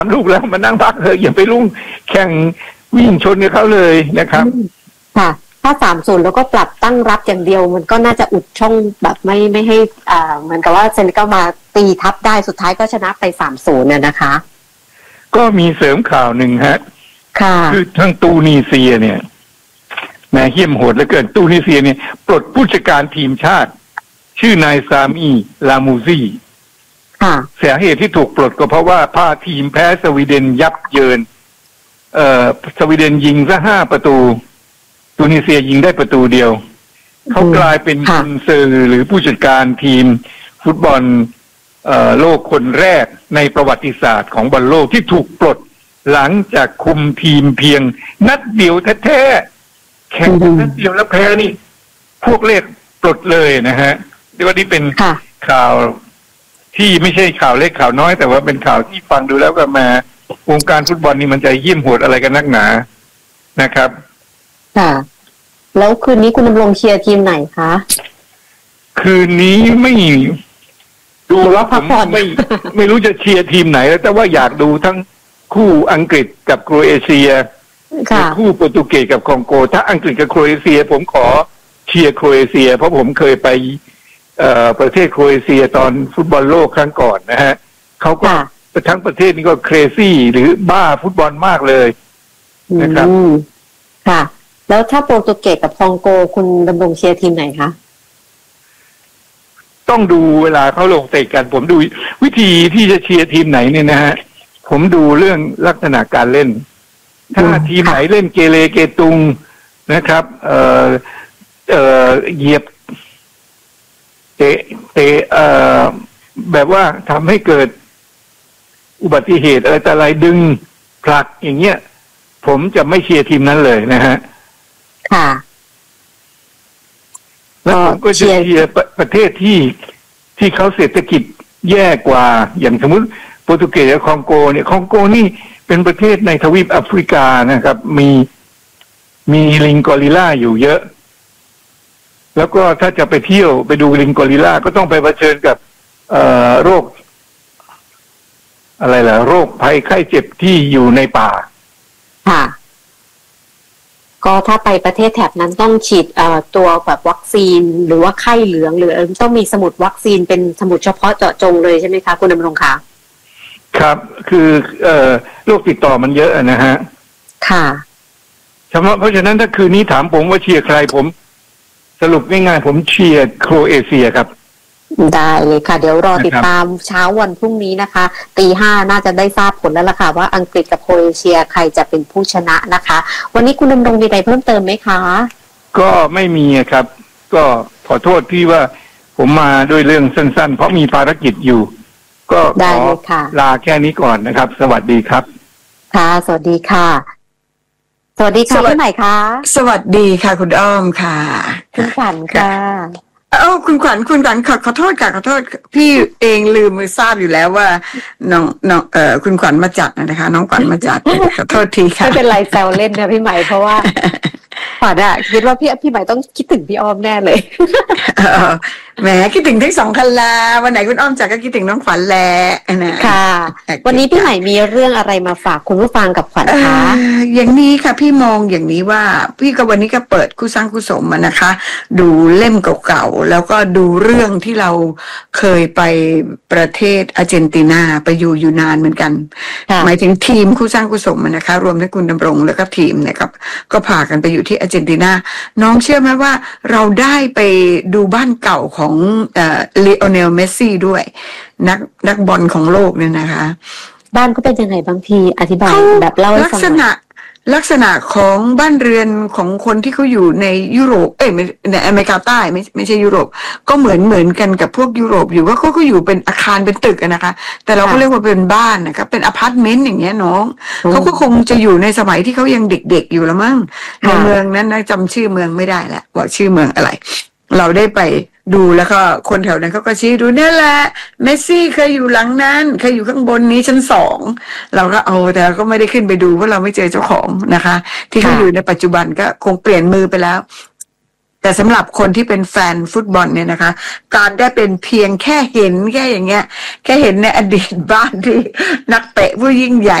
ลูกแล้วมานั่งพักเถอะอย่าไปลุ่งแข่งวิ่งชนกับเขาเลยนะครับค่ะถ้า3-0แล้วก็ปรับตั้งรับอย่างเดียวมันก็น่าจะอุดช่องแบบไม่ให้เหมือนกับว่าเซนิกัลมาตีทับได้สุดท้ายก็ชนะไป3-0น่ะนะคะก็มีเสริมข่าวหนึ่งฮะค่ะคือทั้งตูนิเซียเนี่ยแม่เหี้ยมโหดเหลือเกินตูนิเซียเนี่ยปลดผู้จัดการทีมชาติชื่อนายซามีลามูซีสาเหตุที่ถูกปลดก็เพราะว่าพาทีมแพ้สวีเดนยับเยินสวีเดนยิงซะ5 ประตูตูนิเซียยิงได้ประตูเดียวเขากลายเป็นกุนซือหรือผู้จัดการทีมฟุตบอลโลกคนแรกในประวัติศาสตร์ของบอลโลกที่ถูกปลดหลังจากคุมทีมเพียงนัดเดียวแท้ๆแข่งนัดเดียวแล้วแพ้นี่พวกเลขปลดเลยนะฮะเรียกว่านี่เป็นข่าวที่ไม่ใช่ข่าวเล็กข่าวน้อยแต่ว่าเป็นข่าวที่ฟังดูแล้วก็มาวงการฟุตบอลนี่มันจะเยี่ยมโหดอะไรกันนักหนานะครับค่ะแล้วคืนนี้คุณดำรงเชียร์ทีมไหนคะคืนนี้ไม่ดูแล้วผมไม่รู้จะเชียร์ทีมไหนแล้วแต่ว่าอยากดูทั้งคู่อังกฤษกับโครเอเชียคู่โปรตุเกสกับคองโกถ้าอังกฤษกับโครเอเชียผมขอเชียร์โครเอเชียเพราะผมเคยไปประเทศโครเอเชียตอนฟุตบอลโลกครั้งก่อนนะฮะเขาก็ทั้งประเทศนี้ก็เครซี่หรือบ้าฟุตบอลมากเลยนะครับค่ะแล้วถ้าโปรตุเกสกับคองโกคุณดำรงเชียร์ทีมไหนคะต้องดูเวลาเขาลงเตะกันผมดูวิธีที่จะเชียร์ทีมไหนเนี่ยนะฮะผมดูเรื่องลักษณะการเล่นถ้าทีมไหนเล่นเกเรเกตุงนะครับเหยียบเตะแบบว่าทำให้เกิดอุบัติเหตุอะไรแต่อะไรดึงผลักอย่างเงี้ยผมจะไม่เชียร์ทีมนั้นเลยนะฮะค่ะแล้วผมก็จะเชียร์ประเทศที่เขาเศรษฐกิจแย่กว่าอย่างสมมติโปรตุเกสกับคองโกเนี่ยคองโกนี่เป็นประเทศในทวีปแอฟริกานะครับมีลิงกอริลลาอยู่เยอะแล้วก็ถ้าจะไปเที่ยวไปดูลิงกอริลลาก็ต้องไปเผชิญกับโรคอะไรล่ะโรคภัยไข้เจ็บที่อยู่ในป่าค่ะก็ถ้าไปประเทศแถบนั้นต้องฉีดตัวแบบวัคซีนหรือว่าไข้เหลืองหรือต้องมีสมุดวัคซีนเป็นสมุดเฉพาะเจาะจงเลยใช่ไหมคะคุณดำรงคะครับคือโรคติดต่อมันเยอะนะฮะค่ะเพราะฉะนั้นถ้าคืนนี้ถามผมว่าเชียร์ใครผมสรุปง่ายๆผมเชียร์โครเอเชียครับได้เลยค่ะเดี๋ยวรอติดตามเช้าวันพรุ่งนี้นะคะ5:00น่าจะได้ทราบผลแล้วล่ะค่ะว่าอังกฤษกับโครเอเชียใครจะเป็นผู้ชนะนะคะวันนี้คุณดำรงมีอะไรเพิ่มเติมไหมคะก็ไม่มีครับก็ขอโทษที่ว่าผมมาด้วยเรื่องสั้นๆเพราะมีภารกิจอยู่ก็ขอลาแค่นี้ก่อนนะครับสวัสดีครับค่ะสวัสดีค่ะสวัสดีค่ะพี่ใหม่คะสวัสดีค่ะคุณอ้อมค่ะคุณขวัญค่ะคุณขวัญขอโทษค่ะขอโทษพี่เองลืมทราบอยู่แล้วว่าน้องคุณขวัญมาจัดนะคะน้องขวัญมาจัดขอโทษทีค่ะไม่เป็นไรแซวเล่นนะพี่ใหม่เพราะว่าขวัญอะคิดว่าพี่ใหม่ต้องคิดถึงพี่อ้อมแน่เลยแหมคิดถึงทั้งสองคันลาวันไหนคุณอ้อมจัดก็คิดถึงน้องขวัญแหละนะค่ะวันนี้พี่ใหม่มีเรื่องอะไรมาฝากคุณผู้ฟังกับขวัญคะอย่างนี้ค่ะพี่มองอย่างนี้ว่าพี่ก็วันนี้ก็เปิดคู่สร้างคู่สมนะคะดูเล่มเก่าๆแล้วก็ดูเรื่องที่เราเคยไปประเทศอาร์เจนตินาไปอยู่นานเหมือนกันหมายถึงทีมคู่สร้างคู่สมนะคะรวมทั้งคุณดำรงแล้วก็ทีมนะครับก็พากันไปอยู่ที่อาร์เจนตินาน้องเชื่อไหมว่าเราได้ไปดูบ้านเก่าของลีโอเนลเมสซี่ด้วยนักบอลของโลกเนี่ยนะคะบ้านก็เป็นยังไงบางทีอธิบายแบบเล่าให้ฟังลักษณะของบ้านเรือนของคนที่เขาอยู่ในยุโรปในอเมริกาใต้ไม่ใช่ยุโรปก็เหมือนกันกับพวกยุโรปอยู่ว่าเขาก็อยู่เป็นอาคารเป็นตึกนะคะแต่เราก็เรียกว่าเป็นบ้านนะครับเป็นอพาร์ตเมนต์อย่างเงี้ยน้องเขาก็คงจะอยู่ในสมัยที่เขายังเด็กๆอยู่ละมั้งในเมืองนั้นนะจำชื่อเมืองไม่ได้แล้วว่าชื่อเมืองอะไรเราได้ไปดูแล้วก็คนแถวนั้นเขาก็ชี้ดูเนี่ยแหละเมสซี่เคยอยู่หลังนั้นเคยอยู่ข้างบนนี้ชั้น2เราก็แต่ก็ไม่ได้ขึ้นไปดูเพราะเราไม่เจอเจ้าของนะคะที่เขาอยู่ในปัจจุบันก็คงเปลี่ยนมือไปแล้วแต่สำหรับคนที่เป็นแฟนฟุตบอลเนี่ยนะคะ การได้เป็นเพียงแค่เห็นแค่อย่างเงี้ยแค่เห็นในอดีตบ้านที่นักเตะผู้ยิ่งใหญ่